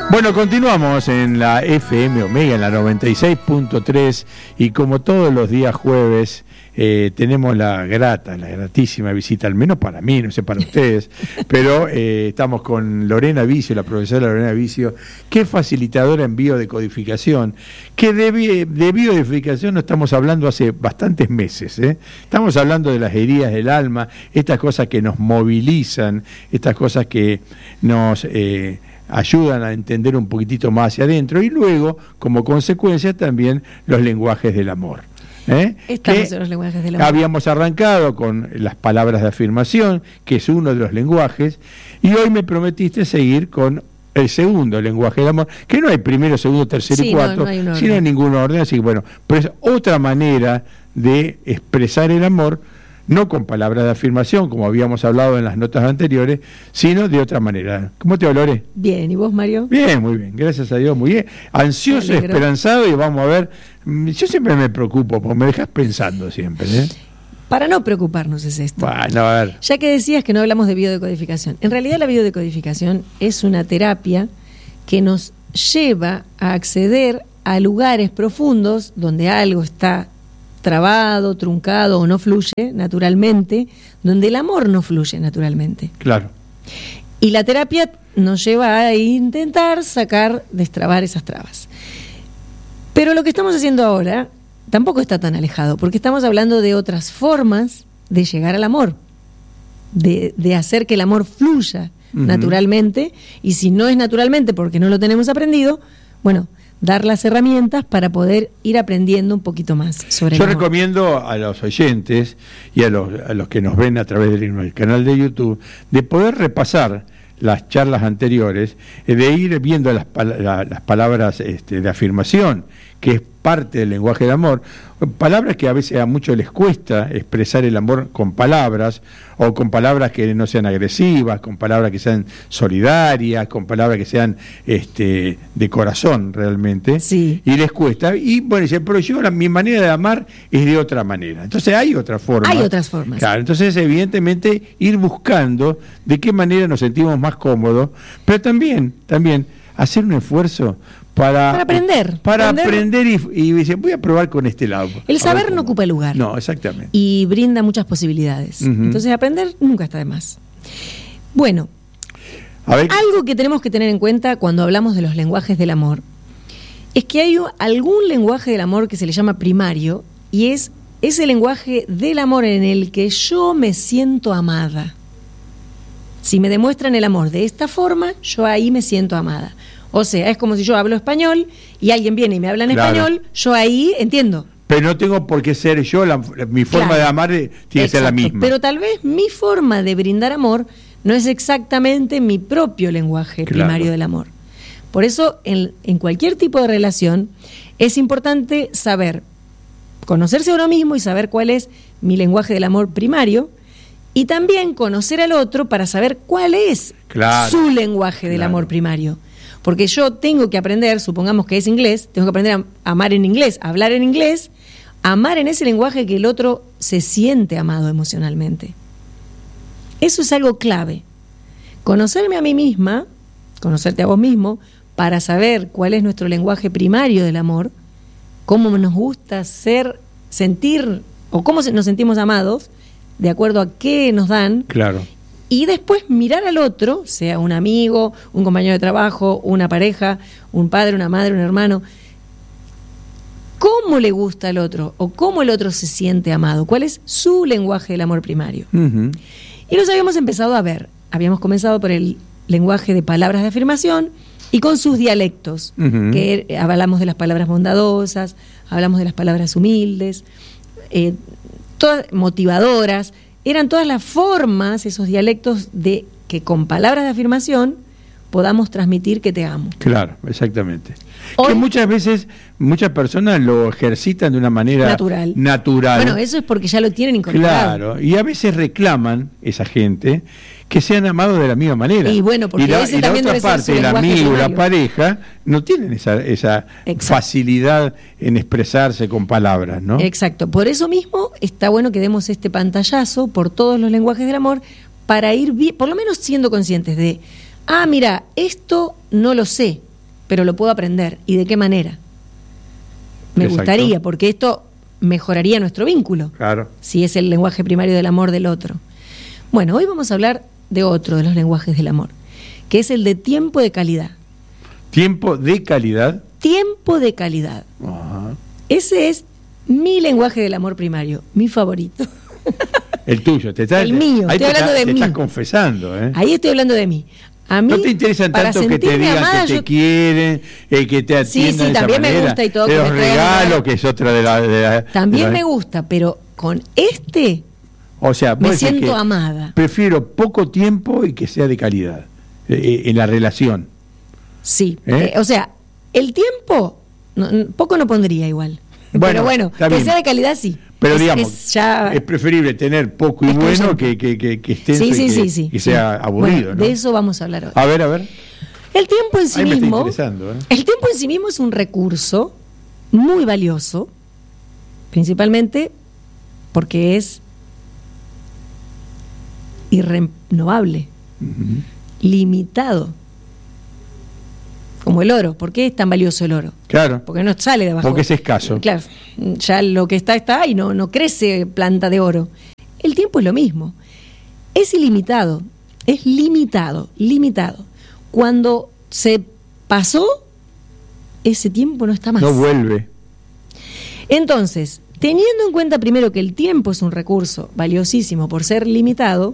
Bueno, continuamos en la FM Omega, en la 96.3, y como todos los días jueves tenemos la gratísima visita, al menos para mí, no sé para ustedes, pero estamos con Lorena Vicio, la profesora Lorena Vicio, que es facilitadora en biodecodificación, que de biodecodificación no estamos hablando hace bastantes meses, estamos hablando de las heridas del alma, estas cosas que nos movilizan, estas cosas que nos ayudan a entender un poquitito más hacia adentro, y luego, como consecuencia, también los lenguajes del amor. Estamos en los lenguajes del amor. Habíamos arrancado con las palabras de afirmación, que es uno de los lenguajes, y hoy me prometiste seguir con el segundo lenguaje del amor, que no hay primero, segundo, tercero y cuarto, no sino en ningún orden, así que bueno, pero es otra manera de expresar el amor, no con palabras de afirmación, como habíamos hablado en las notas anteriores, sino de otra manera. ¿Cómo te va, Lore? Bien, ¿y vos, Mario? Bien, muy bien, gracias a Dios, muy bien. Ansioso, esperanzado, y vamos a ver. Yo siempre me preocupo, porque me dejas pensando siempre, Para no preocuparnos es esto. Bueno, a ver. Ya que decías que no hablamos de biodecodificación. En realidad la biodecodificación es una terapia que nos lleva a acceder a lugares profundos donde algo está trabado, truncado o no fluye naturalmente, donde el amor no fluye naturalmente. Claro. Y la terapia nos lleva a intentar destrabar esas trabas. Pero lo que estamos haciendo ahora tampoco está tan alejado, porque estamos hablando de otras formas de llegar al amor, de hacer que el amor fluya naturalmente, y si no es naturalmente porque no lo tenemos aprendido, bueno, dar las herramientas para poder ir aprendiendo un poquito más sobre el amor. Yo recomiendo a los oyentes y a los que nos ven a través del canal de YouTube, de poder repasar las charlas anteriores, de ir viendo las palabras de afirmación, que es parte del lenguaje del amor, palabras que a veces a muchos les cuesta expresar el amor con palabras, o con palabras que no sean agresivas, con palabras que sean solidarias, con palabras que sean de corazón realmente, sí. Y les cuesta, y bueno, pero yo mi manera de amar es de otra manera, entonces hay otras formas. Hay otras formas. Claro, entonces evidentemente ir buscando de qué manera nos sentimos más cómodos, pero también hacer un esfuerzo para aprender. Para aprender y decir, voy a probar con este lado. El saber no ocupa lugar. No, exactamente. Y brinda muchas posibilidades. Entonces aprender nunca está de más. Bueno, algo que tenemos que tener en cuenta cuando hablamos de los lenguajes del amor es que hay algún lenguaje del amor que se le llama primario, y es ese lenguaje del amor en el que yo me siento amada. Si me demuestran el amor de esta forma, yo ahí me siento amada. O sea, es como si yo hablo español y alguien viene y me habla en español, yo ahí entiendo. Pero no tengo por qué ser yo, mi forma de amar tiene que ser la misma. Pero tal vez mi forma de brindar amor no es exactamente mi propio lenguaje primario del amor. Por eso, en cualquier tipo de relación, es importante conocerse a uno mismo y saber cuál es mi lenguaje del amor primario, y también conocer al otro para saber cuál es su lenguaje del amor primario. Porque yo tengo que aprender, supongamos que es inglés, tengo que aprender a amar en inglés, a hablar en inglés, amar en ese lenguaje que el otro se siente amado emocionalmente. Eso es algo clave. Conocerme a mí misma, conocerte a vos mismo, para saber cuál es nuestro lenguaje primario del amor, cómo nos gusta sentir, o cómo nos sentimos amados, de acuerdo a qué nos dan. Claro. Y después mirar al otro, sea un amigo, un compañero de trabajo, una pareja, un padre, una madre, un hermano, cómo le gusta al otro o cómo el otro se siente amado, cuál es su lenguaje del amor primario. Y los habíamos empezado a ver. Habíamos comenzado por el lenguaje de palabras de afirmación y con sus dialectos, que hablamos de las palabras bondadosas, hablamos de las palabras humildes, todas motivadoras. Eran todas las formas, esos dialectos de que con palabras de afirmación podamos transmitir que te amo. Claro, exactamente. Que muchas veces, muchas personas lo ejercitan de una manera natural. Bueno, eso es porque ya lo tienen incorporado. Claro, y a veces reclaman esa gente que sean amados de la misma manera. Y bueno, porque la otra parte, el amigo, la pareja, no tienen esa facilidad en expresarse con palabras, ¿no? Exacto. Por eso mismo está bueno que demos este pantallazo por todos los lenguajes del amor para ir, por lo menos siendo conscientes de, mira, esto no lo sé, pero lo puedo aprender. ¿Y de qué manera? Me Exacto. gustaría, porque esto mejoraría nuestro vínculo. Claro. Si es el lenguaje primario del amor del otro. Bueno, hoy vamos a hablar de otro de los lenguajes del amor, que es el de tiempo de calidad. Tiempo de calidad. Tiempo de calidad. Ajá. Ese es mi lenguaje del amor primario, mi favorito. El tuyo. El mío, ahí estoy hablando de te mí. estás confesando, ¿eh? Ahí estoy hablando de mí. A mí, ¿No te interesan para tanto que te sentirme digan amada, que te yo- quieren, que te atiendan Sí, de esa también me manera? gusta y todo, De que los me traigan regalos, regalo. que es otra de la... También me gusta, pero con este O sea, me vos decís siento que amada. prefiero poco tiempo y que sea de calidad en la relación. Sí. ¿Eh? O sea, el tiempo, poco no pondría igual. Bueno, Pero bueno, está que bien. sea de calidad, sí. Pero Es- digamos, es ya- es preferible tener poco y bueno excluyente. que extenso Sí, y sí, que, sí, sí. y sea Sí. aburrido. Bueno, ¿no? de eso vamos a hablar hoy. A ver. El tiempo en sí Ahí me está mismo. interesando, ¿eh? El tiempo en sí mismo es un recurso muy valioso, principalmente porque es irrenovable, Ujú. limitado, como el oro. ¿Por qué es tan valioso el oro? Claro, Porque no sale de abajo. porque es escaso. Claro, ya lo que está y no crece planta de oro. El tiempo es lo mismo. Es ilimitado, es limitado. Cuando se pasó, ese tiempo no está más. No vuelve. Entonces, teniendo en cuenta primero que el tiempo es un recurso valiosísimo por ser limitado,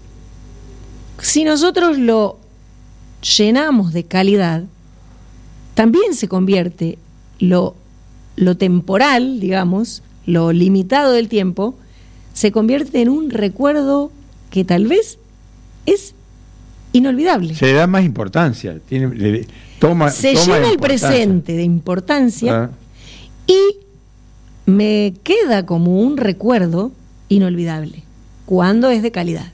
si nosotros lo llenamos de calidad, también se convierte lo temporal, digamos, lo limitado del tiempo, se convierte en un recuerdo que tal vez es inolvidable. Se le da más importancia. Toma Se llena el importancia. presente de importancia Ah, y me queda como un recuerdo inolvidable, cuando es de calidad.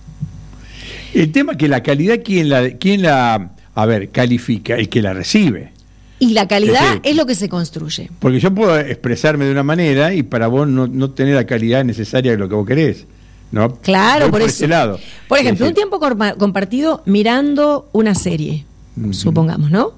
El tema es que la calidad, ¿quién la califica? El que la recibe. Y la calidad Es decir, es lo que se construye. Porque yo puedo expresarme de una manera y para vos no tener la calidad necesaria de lo que vos querés. ¿No? Claro, Voy por eso. ese lado. Por ejemplo, Es un tiempo compartido mirando una serie, Ujú. supongamos, ¿no?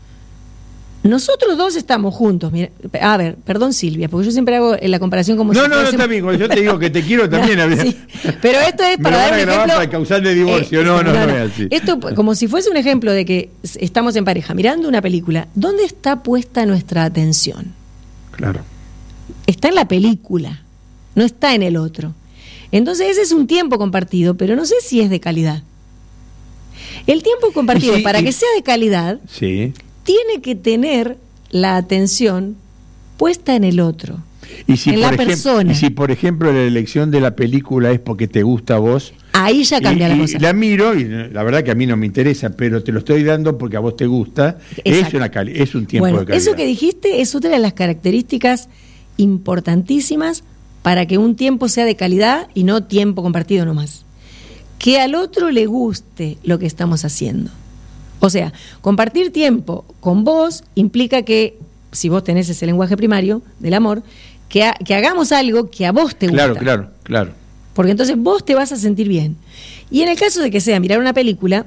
Nosotros dos estamos juntos. A ver, perdón Silvia, porque yo siempre hago la comparación como No, si no, fuese- está bien. Cuando yo te digo que te quiero también. Sí, pero esto es Me para lo dar van a un grabar ejemplo. para causar de divorcio. No es así. Esto como si fuese un ejemplo de que estamos en pareja mirando una película. ¿Dónde está puesta nuestra atención? Claro. Está en la película, no está en el otro. Entonces ese es un tiempo compartido, pero no sé si es de calidad. El tiempo compartido, Y sí, para que sea de calidad, Sí. tiene que tener la atención puesta en el otro, Y si, en la por persona. y si, por ejemplo, la elección de la película es porque te gusta a vos. Ahí ya cambia y, la y cosa. la miro y la verdad que a mí no me interesa, pero te lo estoy dando porque a vos te gusta. Exacto. Es un tiempo Bueno, de calidad. eso que dijiste es otra de las características importantísimas para que un tiempo sea de calidad y no tiempo compartido nomás. Que al otro le guste lo que estamos haciendo. O sea, compartir tiempo con vos implica que, si vos tenés ese lenguaje primario del amor, que hagamos algo que a vos te gusta. Claro. Porque entonces vos te vas a sentir bien. Y en el caso de que sea mirar una película,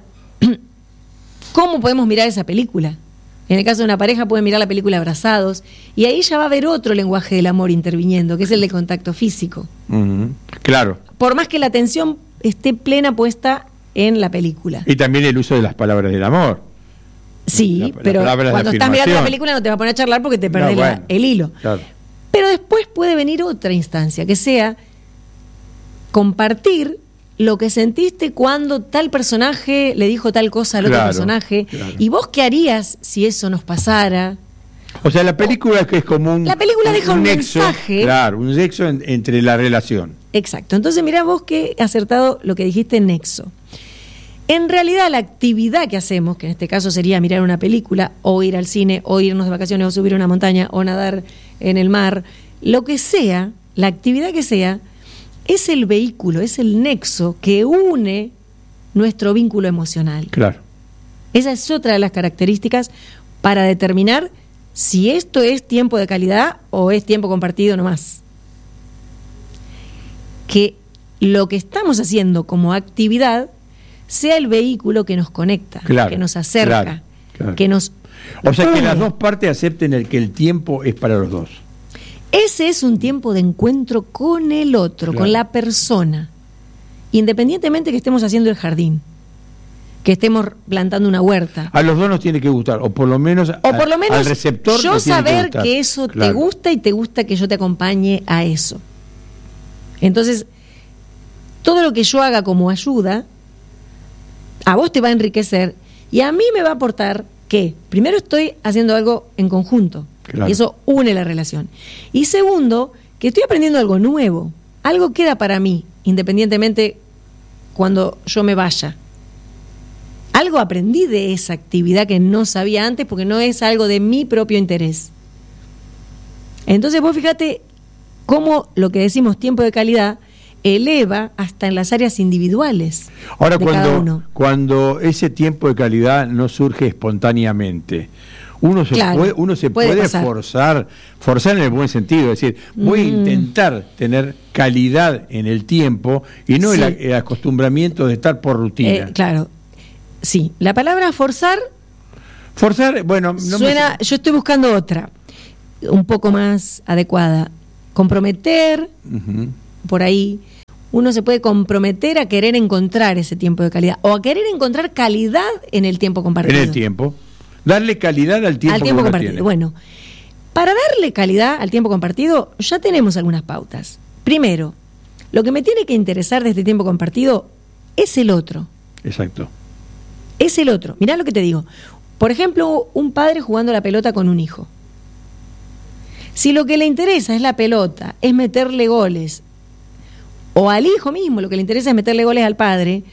¿cómo podemos mirar esa película? En el caso de una pareja pueden mirar la película abrazados y ahí ya va a haber otro lenguaje del amor interviniendo, que es el de contacto físico. Ujú. Claro. Por más que la atención esté plena puesta en la película. Y también el uso de las palabras del amor. Sí, la pero palabra de cuando estás mirando la afirmación. película no te vas a poner a charlar porque te perdés No, bueno, el hilo. Claro. Pero después puede venir otra instancia, que sea compartir lo que sentiste cuando tal personaje le dijo tal cosa al otro Claro, personaje. claro. ¿Y vos qué harías si eso nos pasara? O sea, la película que es como un... La película deja un nexo, mensaje. Claro, un nexo entre la relación. Exacto. Entonces mirá vos qué acertado lo que dijiste, nexo. En realidad la actividad que hacemos, que en este caso sería mirar una película, o ir al cine, o irnos de vacaciones, o subir a una montaña, o nadar en el mar, lo que sea, la actividad que sea, es el vehículo, es el nexo que une nuestro vínculo emocional. Claro. Esa es otra de las características para determinar si esto es tiempo de calidad o es tiempo compartido nomás. Que lo que estamos haciendo como actividad sea el vehículo que nos conecta, Claro, que nos acerca, claro. que nos O sea, que las dos partes acepten que el tiempo es para los dos. Ese es un tiempo de encuentro con el otro, con la persona. Independientemente que estemos haciendo el jardín, que estemos plantando una huerta. A los dos nos tiene que gustar, o por lo menos al receptor yo nos tiene saber que gustar. que eso te gusta y te gusta que yo te acompañe a eso. Entonces, todo lo que yo haga como ayuda, a vos te va a enriquecer y a mí me va a aportar que, primero, estoy haciendo algo en conjunto. Claro. Y eso une la relación. Y segundo, que estoy aprendiendo algo nuevo. Algo queda para mí, independientemente cuando yo me vaya. Algo aprendí de esa actividad que no sabía antes porque no es algo de mi propio interés. Entonces vos fíjate cómo lo que decimos tiempo de calidad eleva hasta en las áreas individuales. Ahora, de cada uno. cuando ese tiempo de calidad no surge espontáneamente, uno se puede forzar en el buen sentido, es decir, voy a intentar tener calidad en el tiempo y no el acostumbramiento de estar por rutina. Claro, sí, la palabra forzar, bueno, no suena, yo estoy buscando otra, un poco más adecuada, comprometer, por ahí. Uno se puede comprometer a querer encontrar ese tiempo de calidad o a querer encontrar calidad en el tiempo compartido. En el tiempo. Darle calidad al tiempo que uno compartido. tiene. Bueno, para darle calidad al tiempo compartido ya tenemos algunas pautas. Primero, lo que me tiene que interesar de este tiempo compartido es el otro. Exacto. Es el otro. Mirá lo que te digo. Por ejemplo, un padre jugando la pelota con un hijo. Si lo que le interesa es la pelota, es meterle goles, o al hijo mismo lo que le interesa es meterle goles al padre,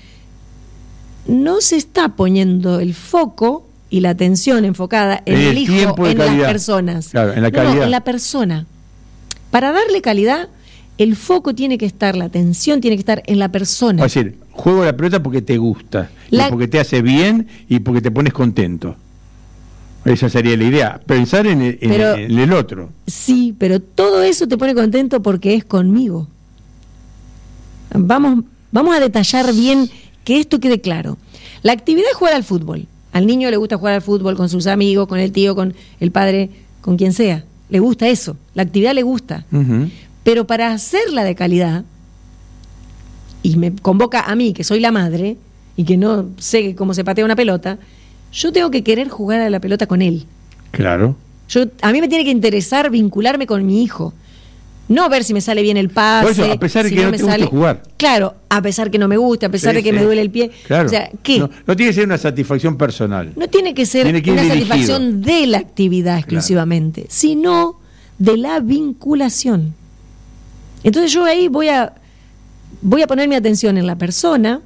no se está poniendo el foco y la atención enfocada en el hijo, en las personas. Claro, en la calidad. No, en la persona. Para darle calidad, el foco tiene que estar, la atención tiene que estar en la persona. Es decir, juego la pelota porque te gusta, y porque te hace bien y porque te pones contento. Esa sería la idea, pensar en el otro. Sí, pero todo eso te pone contento porque es conmigo. Vamos a detallar bien que esto quede claro. La actividad es jugar al fútbol. Al niño le gusta jugar al fútbol con sus amigos, con el tío, con el padre, con quien sea. Le gusta eso, la actividad le gusta. Pero para hacerla de calidad, y me convoca a mí, que soy la madre, y que no sé cómo se patea una pelota, yo tengo que querer jugar a la pelota con él. Claro. A mí me tiene que interesar vincularme con mi hijo. No ver si me sale bien el pase. Por eso, a pesar de que no te guste jugar. Claro, a pesar que no me guste, a pesar de que me duele el pie. Claro. O sea, ¿qué? No tiene que ser una satisfacción personal. No tiene que ser una satisfacción de la actividad exclusivamente, sino de la vinculación. Entonces yo ahí voy a poner mi atención en la persona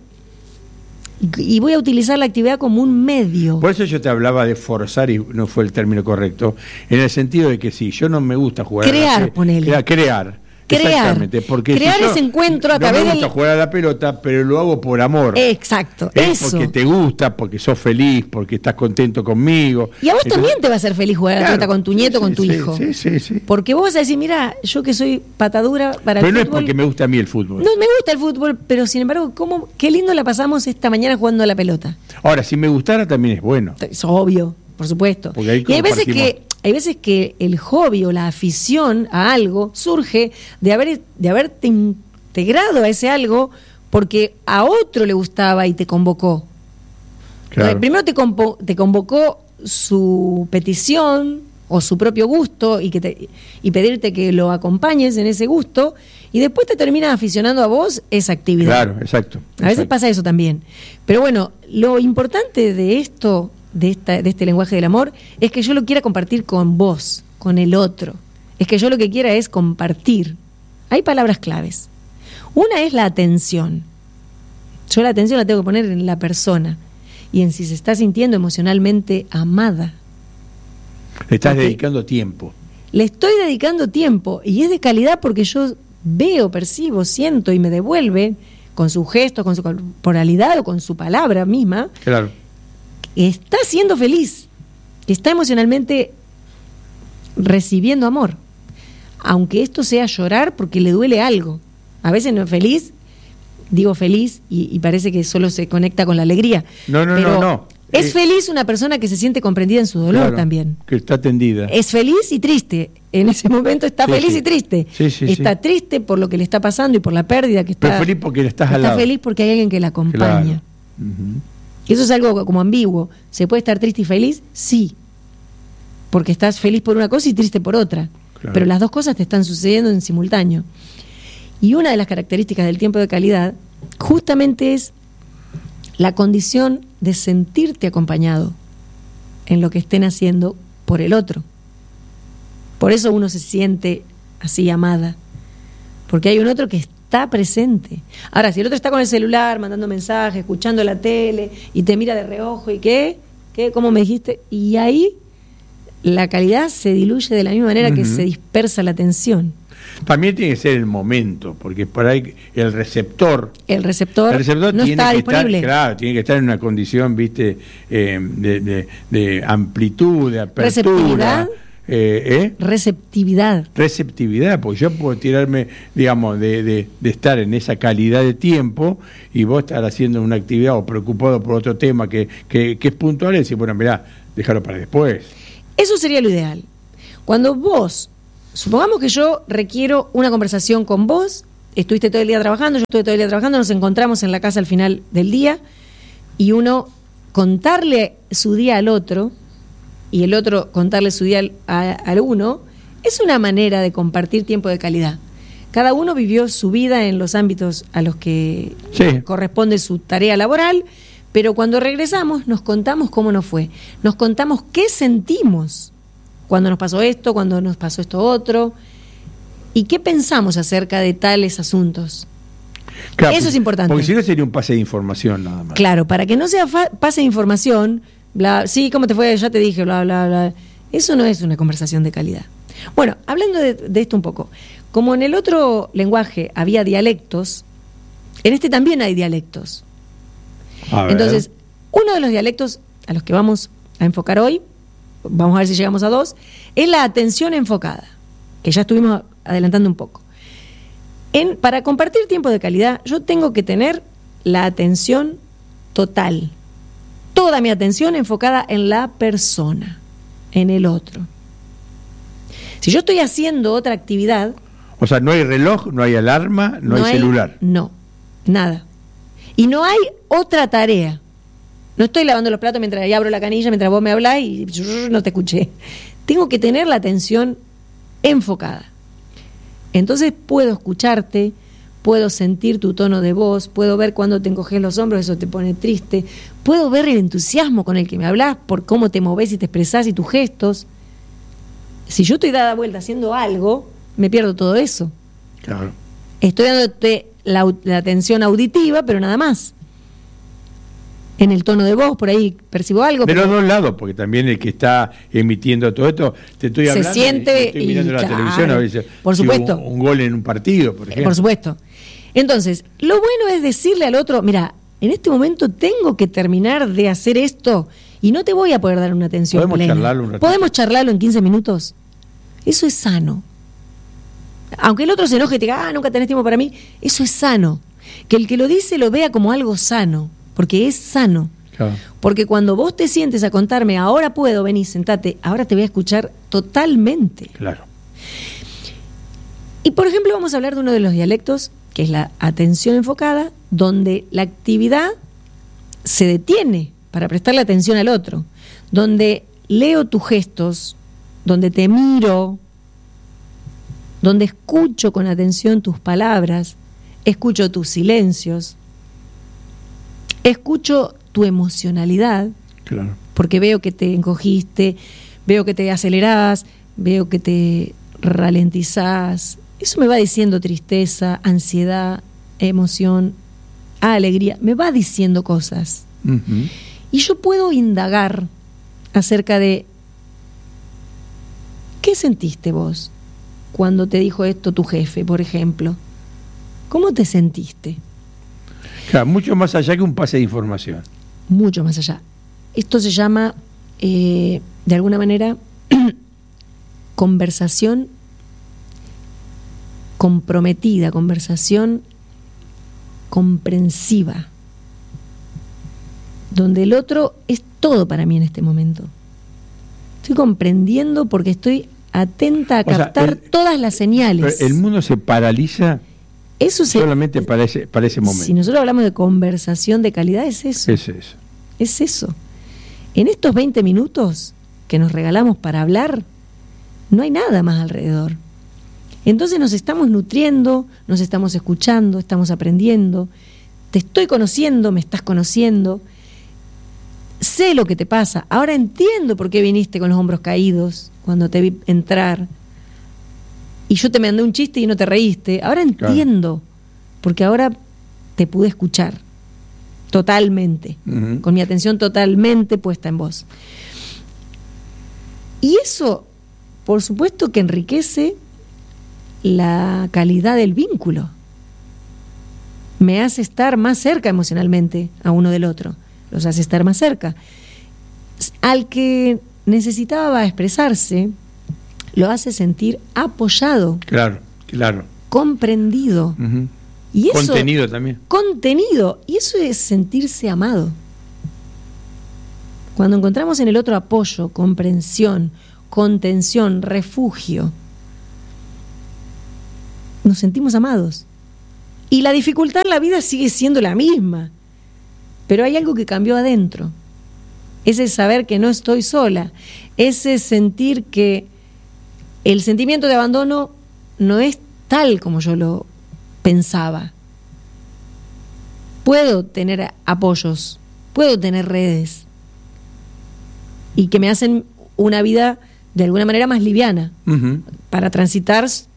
y voy a utilizar la actividad como un medio. Por eso yo te hablaba de forzar y no fue el término correcto, en el sentido de que si yo no me gusta jugar crear. Exactamente, porque crear si ese encuentro a través no me gusta jugar a la pelota, pero lo hago por amor. Exacto, eso. Porque te gusta, porque sos feliz, porque estás contento conmigo. Y a vos también te va a hacer feliz jugar a la pelota con tu nieto, con tu hijo. Sí. Porque vos vas a decir, mira, yo que soy patadura para el fútbol. Pero no es porque me gusta a mí el fútbol. No, me gusta el fútbol, pero sin embargo, qué lindo la pasamos esta mañana jugando a la pelota. Ahora, si me gustara también es bueno. Es obvio, por supuesto. Y hay veces que el hobby o la afición a algo surge de haberte integrado a ese algo porque a otro le gustaba y te convocó. Claro. Primero te convocó su petición o su propio gusto y pedirte que lo acompañes en ese gusto y después te terminas aficionando a vos esa actividad. Claro, exacto. A veces pasa eso también. Pero bueno, lo importante de esto, de este lenguaje del amor, es que yo lo quiera compartir con vos, con el otro. Es que yo lo que quiera es compartir. Hay palabras claves. Una es la atención. Yo la atención la tengo que poner en la persona y en si se está sintiendo emocionalmente amada. Le estás dedicando tiempo. Le estoy dedicando tiempo y es de calidad porque yo veo, percibo, siento y me devuelve con sus gestos, con su corporalidad o con su palabra misma. Claro. Está siendo feliz, está emocionalmente recibiendo amor, aunque esto sea llorar porque le duele algo. A veces no es feliz, digo feliz y parece que solo se conecta con la alegría. No. Es feliz una persona que se siente comprendida en su dolor, claro, también. Que está atendida. Es feliz y triste. En ese momento está feliz y triste. Está triste por lo que le está pasando y por la pérdida que está. Pero feliz porque le estás al lado. Está feliz porque hay alguien que la acompaña. Claro. Eso es algo como ambiguo. ¿Se puede estar triste y feliz? Sí. Porque estás feliz por una cosa y triste por otra. Claro. Pero las dos cosas te están sucediendo en simultáneo. Y una de las características del tiempo de calidad justamente es la condición de sentirte acompañado en lo que estén haciendo por el otro. Por eso uno se siente así amada, porque hay un otro que está presente. Ahora, si el otro está con el celular, mandando mensajes, escuchando la tele, y te mira de reojo, ¿y qué? ¿Cómo me dijiste? Y ahí la calidad se diluye de la misma manera que se dispersa la atención. También tiene que ser el momento, porque por ahí el receptor no tiene está que disponible. Claro, tiene que estar en una condición, viste, de amplitud, de apertura. Receptividad, porque yo puedo tirarme, digamos, de estar en esa calidad de tiempo y vos estar haciendo una actividad o preocupado por otro tema que es puntual y decir, bueno, mirá, déjalo para después. Eso sería lo ideal. Cuando vos, supongamos que yo requiero una conversación con vos, estuviste todo el día trabajando, yo estuve todo el día trabajando, nos encontramos en la casa al final del día y uno contarle su día al otro y el otro contarle su día al uno, es una manera de compartir tiempo de calidad. Cada uno vivió su vida en los ámbitos a los que corresponde su tarea laboral, pero cuando regresamos nos contamos cómo nos fue, nos contamos qué sentimos cuando nos pasó esto, cuando nos pasó esto otro, y qué pensamos acerca de tales asuntos. Claro, eso es importante. Porque si no sería un pase de información nada más. Claro, para que no sea pase de información, sí, ¿cómo te fue? Ya te dije, bla, bla, bla. Eso no es una conversación de calidad. Bueno, hablando de esto un poco, como en el otro lenguaje había dialectos, en este también hay dialectos. Entonces, uno de los dialectos a los que vamos a enfocar hoy, vamos a ver si llegamos a 2, es la atención enfocada, que ya estuvimos adelantando un poco. Para compartir tiempo de calidad, yo tengo que tener la atención total. Toda mi atención enfocada en la persona, en el otro. Si yo estoy haciendo otra actividad... O sea, no hay reloj, no hay alarma, no hay celular. No, nada. Y no hay otra tarea. No estoy lavando los platos mientras abro la canilla, mientras vos me hablás y no te escuché. Tengo que tener la atención enfocada. Entonces puedo escucharte, puedo sentir tu tono de voz, puedo ver cuando te encoges los hombros, eso te pone triste, puedo ver el entusiasmo con el que me hablas, por cómo te movés y te expresás y tus gestos. Si yo estoy dada vuelta haciendo algo, me pierdo todo eso. Claro. Estoy dándote la atención auditiva, pero nada más. En el tono de voz, por ahí percibo algo. De los dos lados, porque también el que está emitiendo todo esto, te estoy hablando, se siente, estoy mirando la televisión a veces. Por supuesto. Un gol en un partido, por ejemplo. Por supuesto. Entonces, lo bueno es decirle al otro, mira, en este momento tengo que terminar de hacer esto y no te voy a poder dar una atención plena. ¿Podemos charlarlo en 15 minutos? Eso es sano. Aunque el otro se enoje y te diga, nunca tenés tiempo para mí, eso es sano. Que el que lo dice lo vea como algo sano, porque es sano. Claro. Porque cuando vos te sientes a contarme, ahora puedo, vení, sentate, ahora te voy a escuchar totalmente. Claro. Y por ejemplo, vamos a hablar de uno de los dialectos, que es la atención enfocada, donde la actividad se detiene para prestarle atención al otro, donde leo tus gestos, donde te miro, donde escucho con atención tus palabras, escucho tus silencios, escucho tu emocionalidad, claro, porque veo que te encogiste, veo que te acelerás, veo que te ralentizás. Eso me va diciendo tristeza, ansiedad, emoción, alegría, me va diciendo cosas. Uh-huh. Y yo puedo indagar acerca de ¿qué sentiste vos cuando te dijo esto tu jefe, por ejemplo? ¿Cómo te sentiste? Claro, mucho más allá que un pase de información. Mucho más allá. Esto se llama, de alguna manera, conversación comprometida, conversación comprensiva. donde el otro es todo para mí en este momento. Estoy comprendiendo porque estoy atenta a captar todas las señales. El mundo se paraliza solamente para ese momento. Si nosotros hablamos de conversación de calidad, es eso. Es eso. Es eso. En estos 20 minutos que nos regalamos para hablar, no hay nada más alrededor. Entonces nos estamos nutriendo, nos estamos escuchando, estamos aprendiendo. Te estoy conociendo, me estás conociendo. Sé lo que te pasa. Ahora entiendo por qué viniste con los hombros caídos cuando te vi entrar. Y yo te mandé un chiste y no te reíste. Ahora entiendo, porque ahora te pude escuchar totalmente, con mi atención totalmente puesta en vos. Y eso, por supuesto que enriquece la calidad del vínculo. Me hace estar más cerca emocionalmente a uno del otro. Los hace estar más cerca. Al que necesitaba expresarse, lo hace sentir apoyado. Claro. Comprendido. Y eso, contenido también. Contenido. Y eso es sentirse amado. Cuando encontramos en el otro apoyo, comprensión, contención, refugio, nos sentimos amados. Y la dificultad en la vida sigue siendo la misma. Pero hay algo que cambió adentro. Ese saber que no estoy sola. Ese sentir que el sentimiento de abandono no es tal como yo lo pensaba. Puedo tener apoyos, puedo tener redes. Y que me hacen una vida de alguna manera más liviana. Para transitar